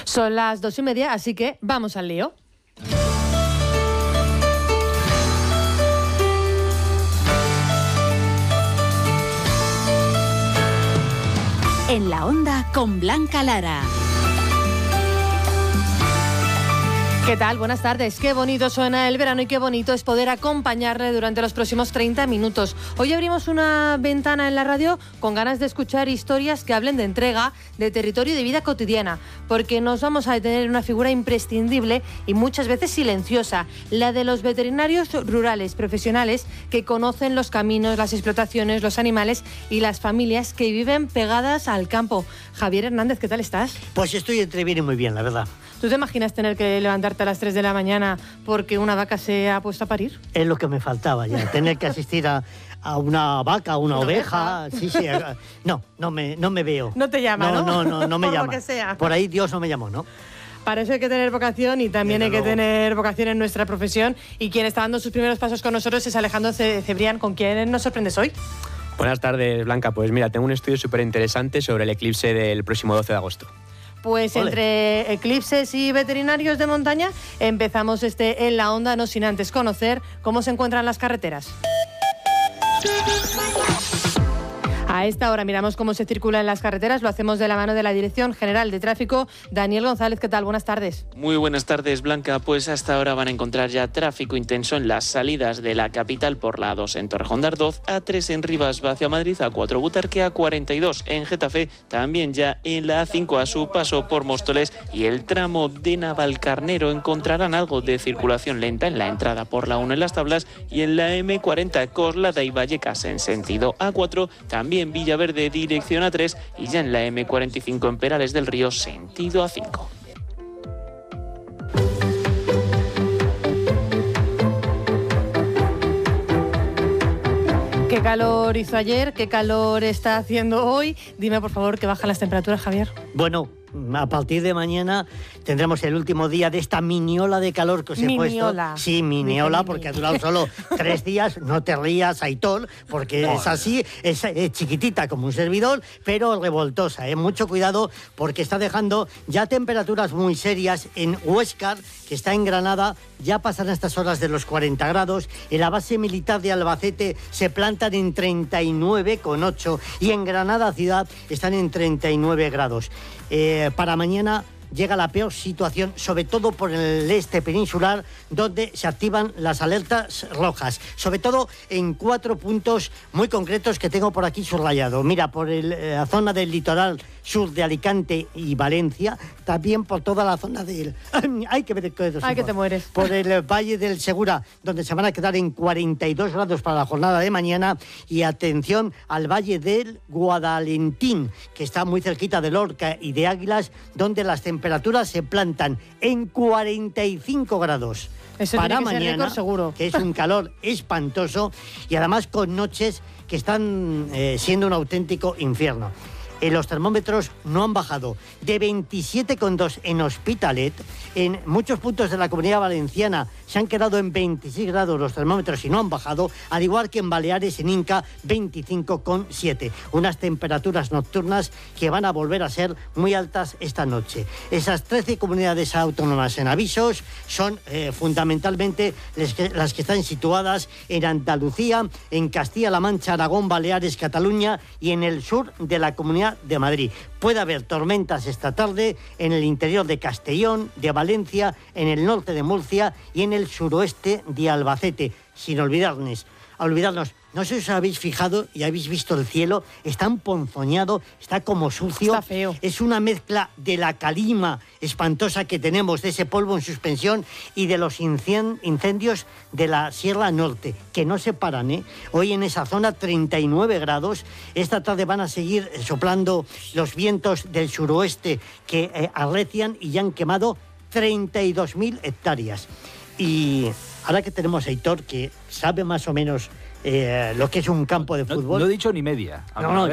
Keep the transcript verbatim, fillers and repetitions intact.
Son las dos y media, así que vamos al lío. En la Onda con Blanca Lara. ¿Qué tal? Buenas tardes. Qué bonito suena el verano y qué bonito es poder acompañarle durante los próximos treinta minutos. Hoy abrimos una ventana en la radio con ganas de escuchar historias que hablen de entrega, de territorio y de vida cotidiana, porque nos vamos a detener en una figura imprescindible y muchas veces silenciosa, la de los veterinarios rurales profesionales que conocen los caminos, las explotaciones, los animales y las familias que viven pegadas al campo. Javier Hernández, ¿qué tal estás? Pues estoy entre bien y muy bien, la verdad. ¿Tú te imaginas tener que levantarte a las tres de la mañana porque una vaca se ha puesto a parir? Es lo que me faltaba ya, tener que asistir a, a una vaca, a una, una oveja. oveja. Sí, sí. No, no me, no me veo. No te llama, ¿no? No, no, no, no me Por llama. Lo que sea. Por ahí Dios no me llamó, ¿no? Para eso hay que tener vocación y también Desde hay que luego. tener vocación en nuestra profesión. Y quien está dando sus primeros pasos con nosotros es Alejandro Cebrián, con quien nos sorprendes hoy. Buenas tardes, Blanca. Pues mira, tengo un estudio súper interesante sobre el eclipse del próximo doce de agosto. Pues Ole. Entre eclipses y veterinarios de montaña empezamos este En la Onda, no sin antes conocer cómo se encuentran las carreteras. A esta hora miramos cómo se circula en las carreteras, lo hacemos de la mano de la Dirección General de Tráfico. Daniel González, ¿qué tal? Buenas tardes. Muy buenas tardes, Blanca. Pues hasta ahora van a encontrar ya tráfico intenso en las salidas de la capital por la A dos en Torrejón de Ardoz, A tres en Rivas hacia Madrid, A cuatro Butarque, A cuarenta y dos en Getafe, también ya en la A cinco a su paso por Móstoles y el tramo de Navalcarnero encontrarán algo de circulación lenta en la entrada por la uno en Las Tablas y en la eme cuarenta Coslada y Vallecas en sentido A cuatro, también en Villaverde dirección A tres y ya en la eme cuarenta y cinco en Perales del Río sentido A cinco. ¿Qué calor hizo ayer? ¿Qué calor está haciendo hoy? Dime, por favor, que bajan las temperaturas, Javier. Bueno, a partir de mañana tendremos el último día de esta miniola de calor que os he miniola. puesto. Sí, miniola, porque ha durado solo tres días. No te rías, Aitor, porque no. es así, es, es chiquitita como un servidor, pero revoltosa. ¿eh? Mucho cuidado, porque está dejando ya temperaturas muy serias en Huéscar, que está en Granada. Ya pasan estas horas de los cuarenta grados. En la base militar de Albacete se plantan en treinta y nueve coma ocho y en Granada ciudad están en treinta y nueve grados. Eh, para mañana llega la peor situación, sobre todo por el este peninsular, donde se activan las alertas rojas, sobre todo en cuatro puntos muy concretos que tengo por aquí subrayado. Mira, por el, la zona del litoral sur de Alicante y Valencia, también por toda la zona del... ¡Ay, que me Ay, que te mueres! Por el Valle del Segura, donde se van a quedar en cuarenta y dos grados para la jornada de mañana, y atención al Valle del Guadalentín, que está muy cerquita de Lorca y de Águilas, donde las temperaturas se plantan en cuarenta y cinco grados. Eso para tiene que ser mañana, récord seguro. Que es un calor espantoso y además con noches que están eh, siendo un auténtico infierno. Eh, los termómetros no han bajado de veintisiete coma dos en Hospitalet. En muchos puntos de la Comunidad Valenciana se han quedado en veintiséis grados los termómetros y no han bajado, al igual que en Baleares, en Inca, veinticinco coma siete. Unas temperaturas nocturnas que van a volver a ser muy altas esta noche. Esas trece comunidades autónomas en avisos son eh, fundamentalmente las que, las que están situadas en Andalucía, en Castilla-La Mancha, Aragón, Baleares, Cataluña y en el sur de la Comunidad de Madrid. Puede haber tormentas esta tarde en el interior de Castellón, de Valencia, en el norte de Murcia y en el suroeste de Albacete. Sin olvidarnos, olvidarnos, no sé si os habéis fijado y habéis visto el cielo, está emponzoñado, está como sucio. Está feo. Es una mezcla de la calima espantosa que tenemos, de ese polvo en suspensión y de los incendios de la Sierra Norte, que no se paran, ¿eh? Hoy en esa zona treinta y nueve grados, esta tarde van a seguir soplando los vientos del suroeste que eh, arrecian y ya han quemado treinta y dos mil hectáreas. Y ahora que tenemos a Aitor, que sabe más o menos eh, lo que es un campo de fútbol... No, no he dicho ni media. No, no,